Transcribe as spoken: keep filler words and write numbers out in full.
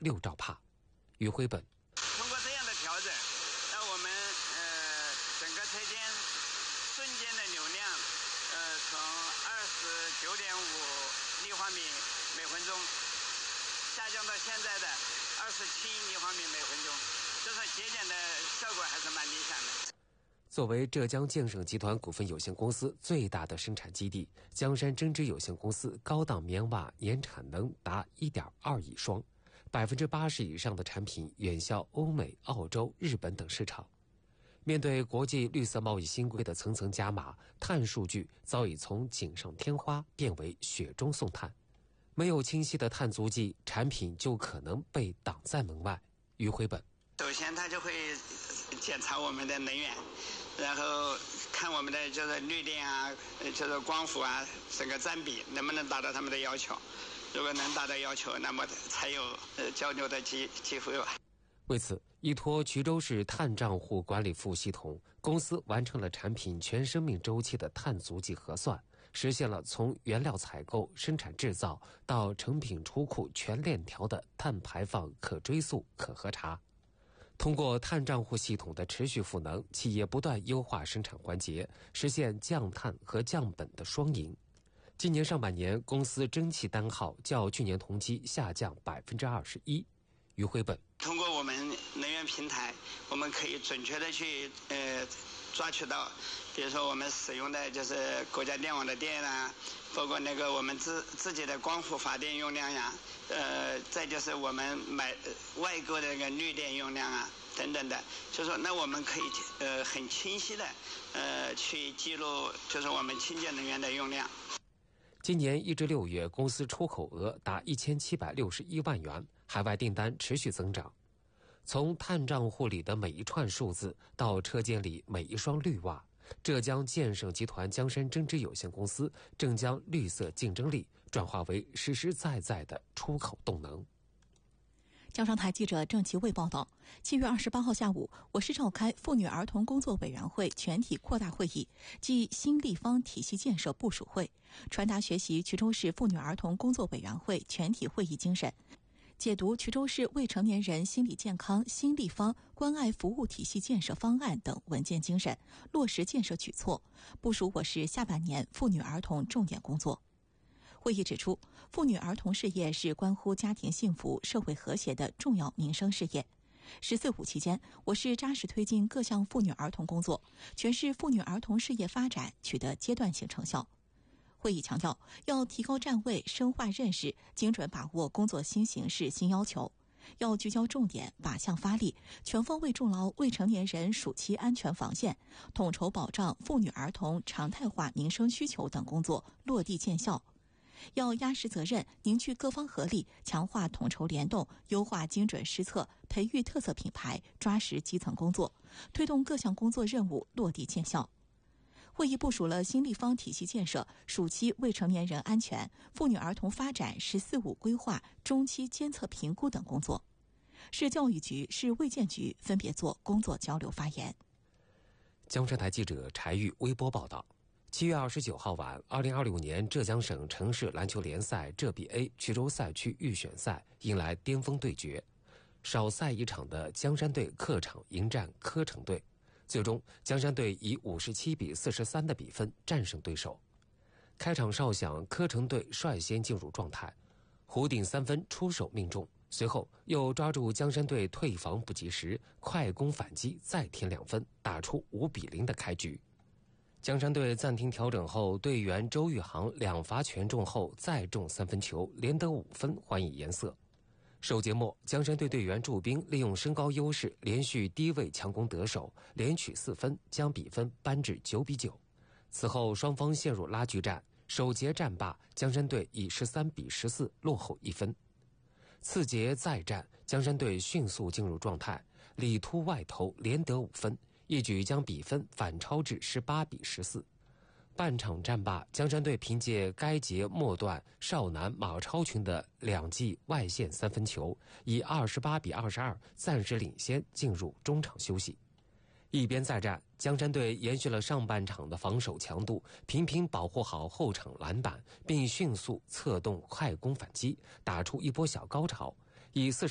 六兆帕。于辉本。 通过这样的调整，让我们呃整个车间瞬间的流量呃从二十九点五立方米每分钟下降到现在的二十七立方米每分钟，这是节俭的效果还是蛮理想的。 作为浙江建省集团股份有限公司最大的生产基地，江山针织有限公司高档棉袜年产能达 一点二亿双， 百分之八十 以上的产品远销欧美、澳洲、日本等市场。面对国际绿色贸易新规的层层加码，碳数据早已从锦上添花变为雪中送炭。没有清晰的碳足迹，产品就可能被挡在门外。于辉本。 首先他就会检查我们的能源，然后看我们的就是绿电啊，就是光伏啊，整个占比能不能达到他们的要求。如果能达到要求，那么才有呃交流的机机会吧。 为此，依托衢州市碳账户管理服务系统，公司完成了产品全生命周期的碳足迹核算，实现了从原料采购、生产制造到成品出库全链条的碳排放可追溯、可核查。通过碳账户系统的持续赋能，企业不断优化生产环节，实现降碳和降本的双赢。今年上半年，公司蒸汽单号较去年同期下降 百分之二十一。于辉本。 通过我们能源平台，我们可以准确的去呃抓取到，比如说我们使用的就是国家电网的电啊，包括那个我们自自己的光伏发电用量呀，呃，再就是我们买外购的那个绿电用量啊等等的，就说那我们可以呃很清晰的呃去记录，就是我们清洁能源的用量。 今年一至六月，公司出口额达一千七百六十一万元，海外订单持续增长。从碳账户里的每一串数字到车间里每一双绿袜，浙江建省集团江山针织有限公司正将绿色竞争力转化为实实在在的出口动能。 江商台记者郑其卫报道，七月二十八号下午，我市召开妇女儿童工作委员会全体扩大会议暨新立方体系建设部署会，传达学习衢州市妇女儿童工作委员会全体会议精神，解读衢州市未成年人心理健康新立方关爱服务体系建设方案等文件精神，落实建设举措，部署我市下半年妇女儿童重点工作。会议指出，妇女儿童事业是关乎家庭幸福、社会和谐的重要民生事业。十四五期间，我市扎实推进各项妇女儿童工作，全市妇女儿童事业发展取得阶段性成效。会议强调，要提高站位，深化认识，精准把握工作新形势、新要求，要聚焦重点，靶向发力，全方位筑牢未成年人暑期安全防线，统筹保障妇女儿童常态化民生需求等工作落地见效。要压实责任，凝聚各方合力，强化统筹联动，优化精准施策，培育特色品牌，抓实基层工作，推动各项工作任务落地见效。会议部署了新立方体系建设、暑期未成年人安全、妇女儿童发展“十四五”规划中期监测评估等工作。市教育局、市卫健局分别做工作交流发言。 江山台记者柴玉微播报道。七月二十九号晚，二零二六年浙江省城市篮球联赛浙 B A 衢州赛区预选赛迎来巅峰对决，少赛一场的江山队客场迎战科城队，最终江山队以五十七比四十三的比分战胜对手。开场哨响，科城队率先进入状态，胡顶三分出手命中，随后又抓住江山队退防不及时，快攻反击再添两分，打出五比零的开局。江山队暂停调整后，队员周玉航两罚全中后再中三分球，连得五分，还以颜色。首节末，江山队队员祝斌利用身高优势，连续低位强攻得手，连取四分，将比分扳至九比九。此后双方陷入拉锯战，首节战罢，江山队以十三比十四落后一分。次节再战，江山队迅速进入状态，里突外投连得五分，一举将比分反超至十八比十四。半场战罢，江山队凭借该节末段少男马超群的两记外线三分球，以二十八比二十二暂时领先，进入中场休息。一边再战，江山队延续了上半场的防守强度，频频保护好后场篮板，并迅速策动快攻反击，打出一波小高潮，以四